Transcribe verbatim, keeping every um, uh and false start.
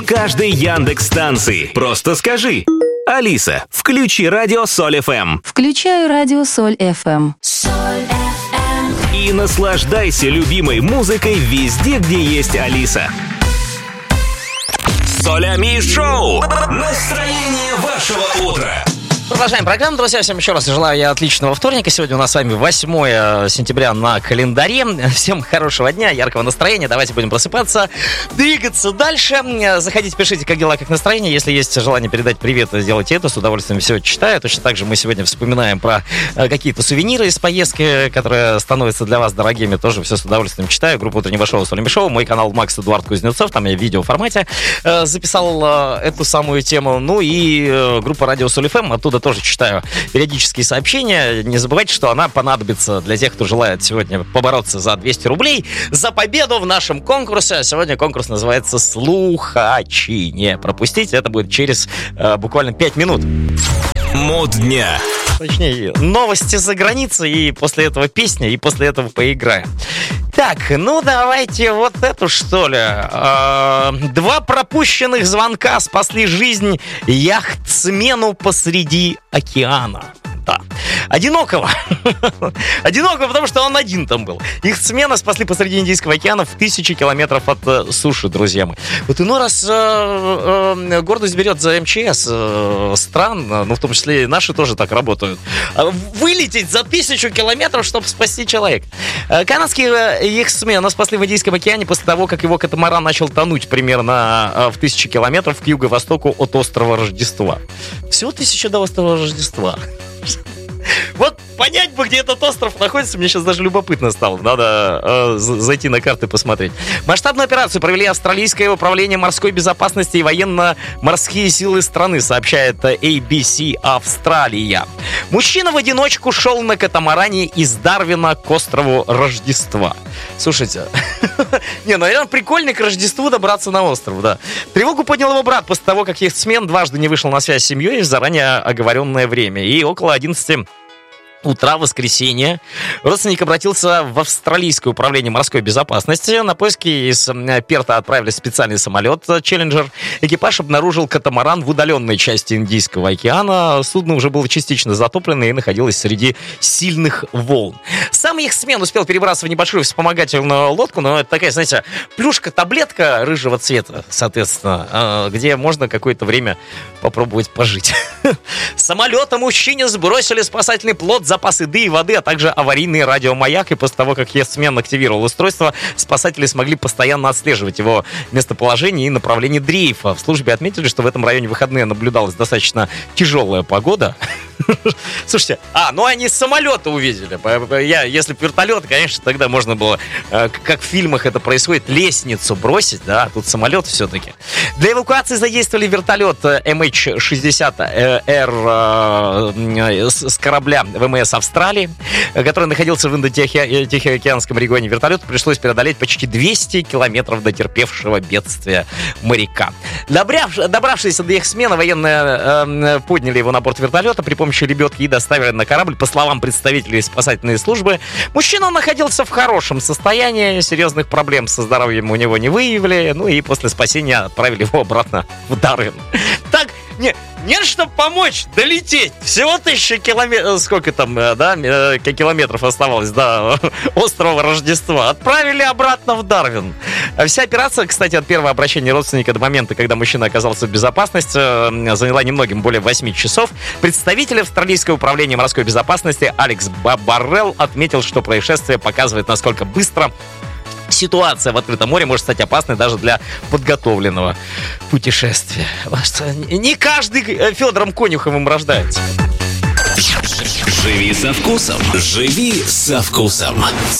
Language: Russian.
каждой Яндекс-станции. Просто скажи: Алиса, включи радио Соль эф эм. Включаю радио Соль эф эм. Соль эф эм. И наслаждайся любимой музыкой везде, где есть Алиса. Солями шоу. Настроение вашего утра. Продолжаем программу, друзья. Всем еще раз желаю я отличного вторника. Сегодня у нас с вами восьмое сентября на календаре. Всем хорошего дня, яркого настроения. Давайте будем просыпаться, двигаться дальше. Заходите, пишите, как дела, как настроение. Если есть желание передать привет, сделайте это. С удовольствием все читаю. Точно так же мы сегодня вспоминаем про какие-то сувениры из поездки, которые становятся для вас дорогими. Тоже все с удовольствием читаю. Группа утреннего шоу Солями шоу. Мой канал Макс Эдуард Кузнецов. Там я в видеоформате записал эту самую тему. Ну и группа радио Соль эф эм. Оттуда тоже читаю периодические сообщения. Не забывайте, что она понадобится для тех, кто желает сегодня побороться за двести рублей за победу в нашем конкурсе. Сегодня конкурс называется «Слухачи». Не пропустите, это будет через э, буквально пять минут. Мод дня. Точнее, новости за границей, и после этого песня, и после этого поиграем. Так, ну давайте вот эту, что ли. Э, два пропущенных звонка спасли жизнь яхтсмену посреди океана. Да. Одинокого. Одинокого, потому что он один там был. Яхтсмена спасли посреди Индийского океана в тысячи километров от э, суши, друзья мои. Вот иной раз э, э, гордость берет за эм че эс э, стран, ну в том числе и наши тоже так работают. Вылететь за тысячу километров, чтобы спасти человека. Канадские яхтсмена спасли в Индийском океане после того, как его катамаран начал тонуть примерно э, в тысячи километров к юго-востоку от острова Рождества. Всего тысяча до острова Рождества. Вот понять бы, где этот остров находится, мне сейчас даже любопытно стало. Надо э, зайти на карты посмотреть. Масштабную операцию провели Австралийское управление морской безопасности и военно-морские силы страны, сообщает эй би си Австралия. Мужчина в одиночку шел на катамаране из Дарвина к острову Рождества. Слушайте, не, наверное, прикольно к Рождеству добраться на остров, да. Тревогу поднял его брат после того, как яхтсмен дважды не вышел на связь с семьей в заранее оговоренное время. И около одиннадцати утра воскресенья родственник обратился в Австралийское управление морской безопасности. На поиски из Перта отправили специальный самолет «Челленджер». Экипаж обнаружил катамаран в удаленной части Индийского океана. Судно уже было частично затоплено и находилось среди сильных волн. Сам яхтсмен успел перебраться в небольшую вспомогательную лодку, но это такая, знаете, плюшка-таблетка рыжего цвета, соответственно, где можно какое-то время попробовать пожить. С самолета мужчине сбросили спасательный плот, запас еды и воды, а также аварийный радиомаяк. И после того, как яхтсмен активировал устройство, спасатели смогли постоянно отслеживать его местоположение и направление дрейфа. В службе отметили, что в этом районе в выходные наблюдалась достаточно тяжелая погода. Слушайте, а, ну они с самолета увидели. Я, если бы вертолет, конечно, тогда можно было, как в фильмах это происходит, лестницу бросить, да, тут самолет все-таки. Для эвакуации задействовали вертолет эм эйч шестьдесят эр с корабля вэ эм эс Австралии, который находился в Индо-Тихоокеанском регионе. Вертолету пришлось преодолеть почти двести километров до терпевшего бедствия моряка. Добравшись до яхтсмена, военные подняли его на борт вертолета при помощи лебедки и доставили на корабль. По словам представителей спасательной службы, мужчина находился в хорошем состоянии, серьезных проблем со здоровьем у него не выявили, ну и после спасения отправили его обратно в Дарвин. Так, не, нет, чтобы помочь долететь. Всего тысяча километров, сколько там, да, километров оставалось до острова Рождества. Отправили обратно в Дарвин. Вся операция, кстати, от первого обращения родственника до момента, когда мужчина оказался в безопасности, заняла немногим более восьми часов. Представитель Австралийского управления морской безопасности Алекс Баррелл отметил, что происшествие показывает, насколько быстро ситуация в открытом море может стать опасной даже для подготовленного путешествия. Не каждый Федором Конюховым рождается. Живи со вкусом. Живи со вкусом.